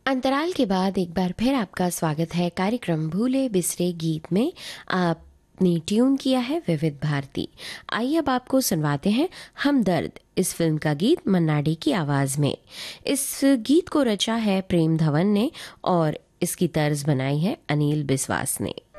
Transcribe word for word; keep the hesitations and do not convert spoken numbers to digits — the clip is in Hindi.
अंतराल के बाद एक बार फिर आपका स्वागत है कार्यक्रम भूले बिसरे गीत में। आपने ट्यून किया है विविध भारती। आइए अब आपको सुनवाते हैं हमदर्द, इस फिल्म का गीत मन्ना डे की आवाज में। इस गीत को रचा है प्रेम धवन ने और इसकी तर्ज बनाई है अनिल बिस्वास ने।